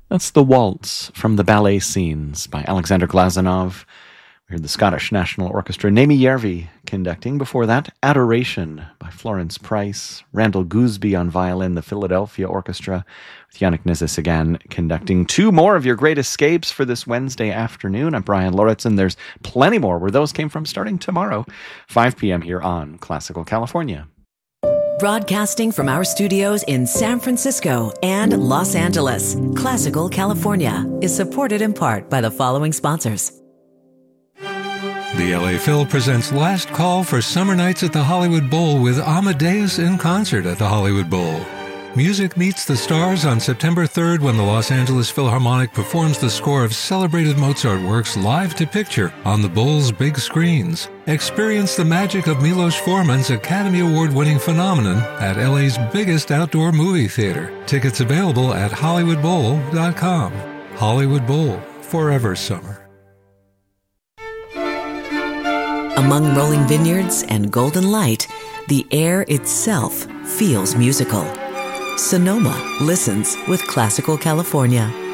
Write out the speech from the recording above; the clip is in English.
That's The Waltz from the Ballet Scenes by Alexander Glazunov. We heard the Scottish National Orchestra, Naomi Järvi conducting. Before that, Adoration by Florence Price. Randall Gooseby on violin, the Philadelphia Orchestra, with Yannick Nézet-Séguin conducting. Two more of your great escapes for this Wednesday afternoon. I'm Brian Lauritsen. There's plenty more where those came from starting tomorrow, 5 p.m. here on Classical California. Broadcasting from our studios in San Francisco and Los Angeles, Classical California is supported in part by the following sponsors. The LA Phil presents Last Call for Summer Nights at the Hollywood Bowl with Amadeus in concert at the Hollywood Bowl. Music meets the stars on September 3rd when the Los Angeles Philharmonic performs the score of celebrated Mozart works live to picture on the Bowl's big screens. Experience the magic of Milos Forman's Academy Award-winning phenomenon at LA's biggest outdoor movie theater. Tickets available at HollywoodBowl.com. Hollywood Bowl, forever summer. Among rolling vineyards and golden light, the air itself feels musical. Sonoma listens with Classical California.